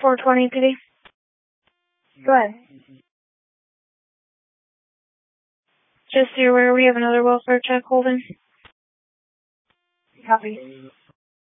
420 PD. Go ahead. Just so you're aware, we have another welfare check holding. Copy.